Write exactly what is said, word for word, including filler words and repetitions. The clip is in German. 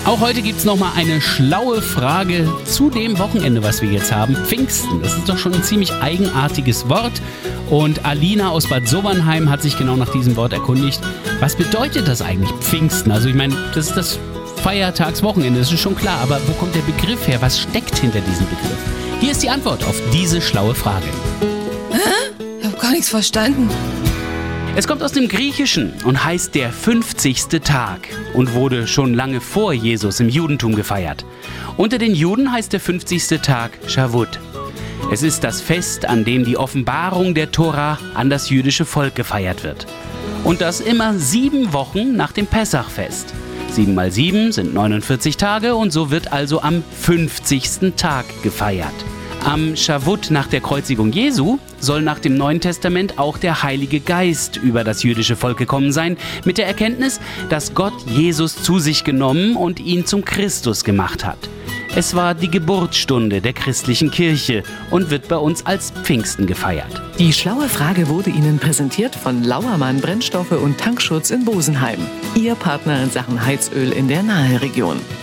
Auch heute gibt es nochmal eine schlaue Frage zu dem Wochenende, was wir jetzt haben. Pfingsten, das ist doch schon ein ziemlich eigenartiges Wort. Und Alina aus Bad Sobernheim hat sich genau nach diesem Wort erkundigt. Was bedeutet das eigentlich, Pfingsten? Also ich meine, das ist das Feiertagswochenende, das ist schon klar. Aber wo kommt der Begriff her? Was steckt hinter diesem Begriff? Hier ist die Antwort auf diese schlaue Frage. Hä? Ich habe gar nichts verstanden. Es kommt aus dem Griechischen und heißt der fünfzigste Tag und wurde schon lange vor Jesus im Judentum gefeiert. Unter den Juden heißt der fünfzigste Tag Shavuot. Es ist das Fest, an dem die Offenbarung der Tora an das jüdische Volk gefeiert wird. Und das immer sieben Wochen nach dem Pessachfest. Sieben mal sieben sind neunundvierzig Tage und so wird also am fünfzigsten Tag gefeiert. Am Shavuot nach der Kreuzigung Jesu soll nach dem Neuen Testament auch der Heilige Geist über das jüdische Volk gekommen sein, mit der Erkenntnis, dass Gott Jesus zu sich genommen und ihn zum Christus gemacht hat. Es war die Geburtsstunde der christlichen Kirche und wird bei uns als Pfingsten gefeiert. Die schlaue Frage wurde Ihnen präsentiert von Lauermann Brennstoffe und Tankschutz in Bosenheim. Ihr Partner in Sachen Heizöl in der Naheregion.